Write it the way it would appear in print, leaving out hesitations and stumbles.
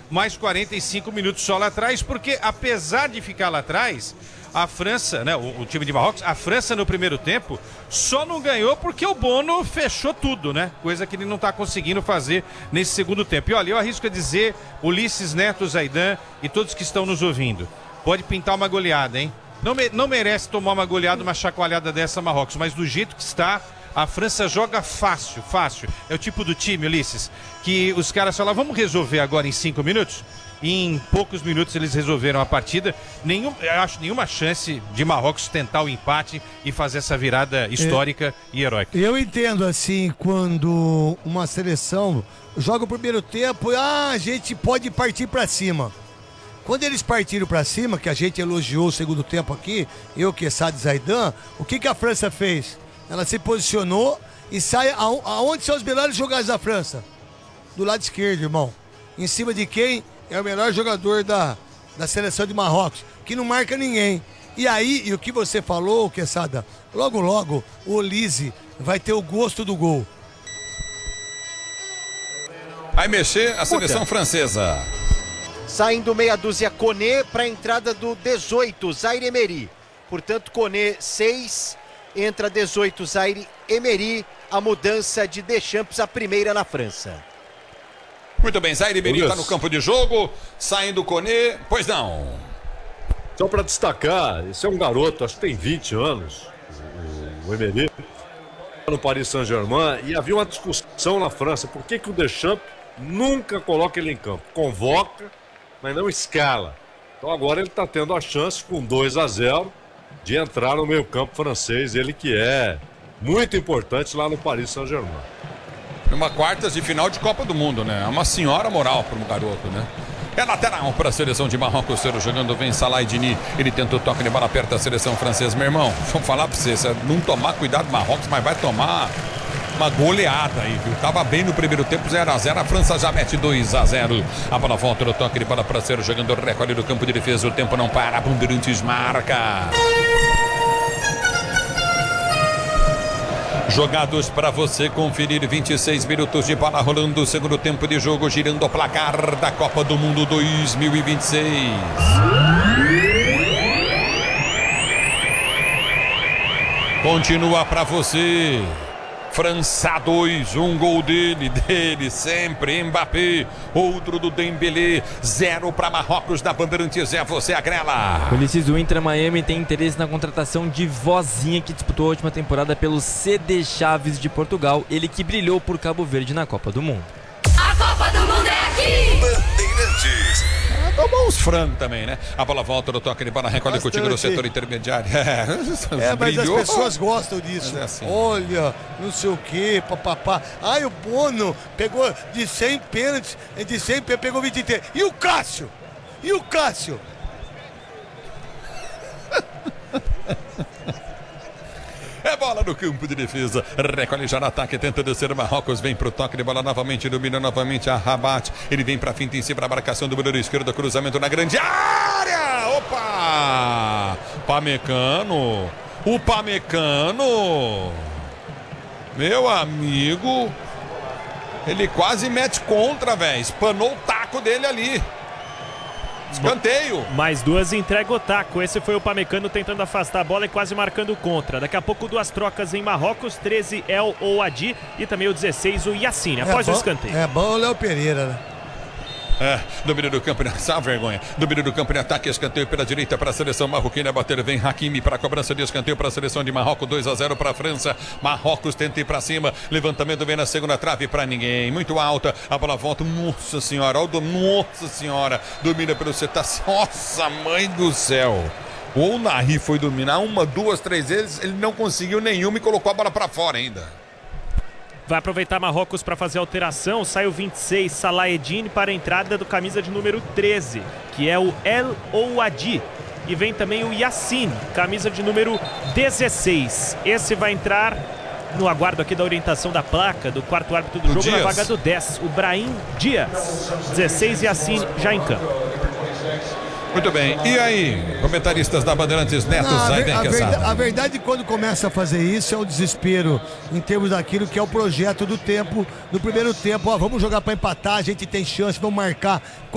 mais 45 minutos só lá atrás, porque apesar de ficar lá atrás, a França, né, o time de Marrocos, a França no primeiro tempo só não ganhou porque o Bono fechou tudo, né? Coisa que ele não está conseguindo fazer nesse segundo tempo. E olha, eu arrisco a dizer, Ulisses, Neto, Zaidan e todos que estão nos ouvindo, pode pintar uma goleada, hein? Não merece tomar uma goleada, uma chacoalhada dessa Marrocos, mas do jeito que está, a França joga fácil. É o tipo do time, Ulisses, que os caras falam, vamos resolver agora em 5 minutos? E em poucos minutos eles resolveram a partida. Eu acho nenhuma chance de Marrocos tentar o empate e fazer essa virada histórica e heróica. Eu entendo assim, quando uma seleção joga o primeiro tempo, a gente pode partir para cima. Quando eles partiram para cima, que a gente elogiou o segundo tempo aqui, eu, Quesada e Zaidan, o que a França fez? Ela se posicionou e sai aonde são os melhores jogadores da França? Do lado esquerdo, irmão. Em cima de quem é o melhor jogador da seleção de Marrocos, que não marca ninguém. E aí, e o que você falou, Quesada, logo, o Olise vai ter o gosto do gol. Vai mexer a seleção francesa. Saindo meia dúzia Koné para a entrada do 18, Zaire Emery. Portanto, Koné 6, entra 18, Zaire Emery. A mudança de Deschamps, a primeira na França. Muito bem, Zaire Emery está no campo de jogo, saindo Koné, pois não. Só para destacar, esse é um garoto, acho que tem 20 anos, o Emery, no Paris Saint-Germain, e havia uma discussão na França, por que o Deschamps nunca coloca ele em campo? Convoca, mas não escala. Então agora ele está tendo a chance, com 2-0, de entrar no meio-campo francês, ele que é muito importante lá no Paris Saint-Germain. Numa quartas de final de Copa do Mundo, né? É uma senhora moral para um garoto, né? É lateral para a seleção de Marrocos, jogando, vem Salah Eddini, ele tentou toque de bola perto da seleção francesa. Meu irmão, vou falar para você, se não tomar cuidado Marrocos, mas vai tomar uma goleada aí, viu? Tava bem no primeiro tempo, 0-0, a França já mete 2-0. A bola volta no toque de bola para ser jogando, recolhe do campo de defesa, o tempo não para, Bandeirantes marca. Jogados para você conferir, 26 minutos de bola rolando, segundo tempo de jogo, girando o placar da Copa do Mundo 2026. Continua para você. França 2, um gol dele sempre, Mbappé, outro do Dembélé, 0 para Marrocos da Bandeirantes, é você, Agrela. Ulisses, o Inter Miami tem interesse na contratação de Vozinha, que disputou a última temporada pelo CD Chaves de Portugal, ele que brilhou por Cabo Verde na Copa do Mundo. A Copa do Mundo é aqui! Bandeirantes. Tomou uns frangos também, né? A bola volta no toque de bola, recolhe contigo no setor intermediário. Mas as pessoas gostam disso. É assim. Olha, não sei o que, papapá. Ai, o Bono pegou de 100 pênaltis, de 100 pegou 23. E o Cássio? É bola no campo de defesa, recolhe já no ataque, tenta descer Marrocos, vem pro toque de bola novamente, domina novamente a Rabat, ele vem pra finta em cima da marcação do goleiro esquerdo, cruzamento na grande área, opa, o Pamecano, meu amigo, ele quase mete contra, velho, espanou o taco dele ali. Escanteio. Mais duas entrega o taco. Esse foi o Pamecano tentando afastar a bola e quase marcando contra. Daqui a pouco duas trocas em Marrocos. 13 El Ouadi e também o 16 o Yassine. Após o escanteio. É bom o Léo Pereira, né? Domínio do campo, essa vergonha. Domínio do campo em ataque, escanteio pela direita para a seleção marroquina. Bater, vem Hakimi para a cobrança de escanteio para a seleção de Marrocos. 2-0 para a França. Marrocos tenta ir para cima. Levantamento vem na segunda trave para ninguém. Muito alta. A bola volta. Nossa senhora. Nossa senhora. Domina pelo setor. Nossa, mãe do céu. O Nahri foi dominar 1, 2, 3 vezes. Ele não conseguiu nenhuma e colocou a bola para fora ainda. Vai aproveitar Marrocos para fazer a alteração. Sai o 26, Salah Eddine, para a entrada do camisa de número 13, que é o El Ouadi. E vem também o Yassine, camisa de número 16. Esse vai entrar no aguardo aqui da orientação da placa do quarto árbitro do jogo, Dias. Na vaga do 10, o Brahim Dias. 16, Yassine já em campo. Muito bem, e aí, comentaristas da Bandeirantes, Neto, Zaidan, a verdade, quando começa a fazer isso, é o desespero em termos daquilo que é o projeto do tempo, no primeiro tempo. Vamos jogar para empatar, a gente tem chance, vamos marcar.